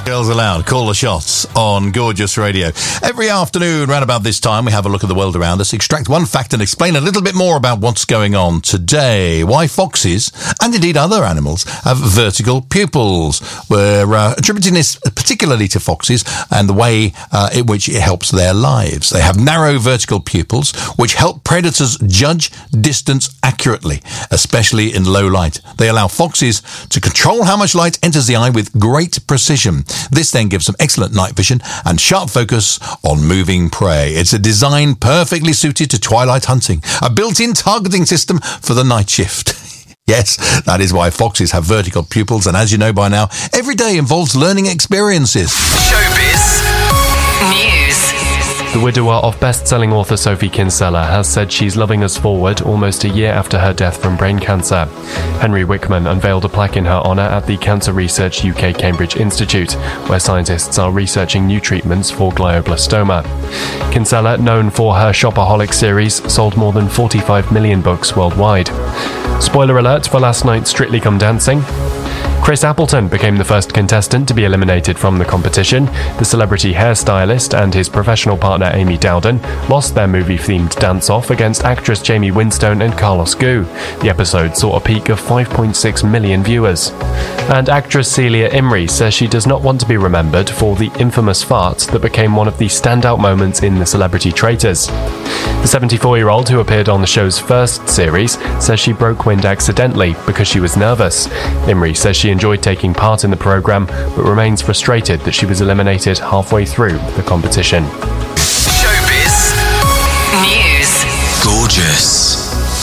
Girls Aloud, call the shots on Gorgeous Radio. Every afternoon, round about this time, we have a look at the world around us, extract one fact and explain a little bit more about what's going on today. Why foxes, and indeed other animals, have vertical pupils. We're attributing this particularly to foxes and the way in which it helps their lives. They have narrow vertical pupils, which help predators judge distance accurately, especially in low light. They allow foxes to control how much light enters the eye with great precision. This then gives them excellent night vision and sharp focus on moving prey. It's a design perfectly suited to twilight hunting, a built-in targeting system for the night shift. Yes, that is why foxes have vertical pupils, and as you know by now, every day involves learning experiences. Showbiz News. The widower of best-selling author Sophie Kinsella has said she's loving us forward almost a year after her death from brain cancer. Henry Wickman unveiled a plaque in her honour at the Cancer Research UK Cambridge Institute, where scientists are researching new treatments for glioblastoma. Kinsella, known for her Shopaholic series, sold more than 45 million books worldwide. Spoiler alert for last night's Strictly Come Dancing. Chris Appleton became the first contestant to be eliminated from the competition. The celebrity hairstylist and his professional partner Amy Dowden lost their movie-themed dance-off against actress Jamie Winstone and Carlos Gu. The episode saw a peak of 5.6 million viewers. And actress Celia Imrie says she does not want to be remembered for the infamous fart that became one of the standout moments in The Celebrity Traitors. The 74-year-old who appeared on the show's first series says she broke wind accidentally because she was nervous. Imrie says she enjoyed taking part in the programme, but remains frustrated that she was eliminated halfway through the competition.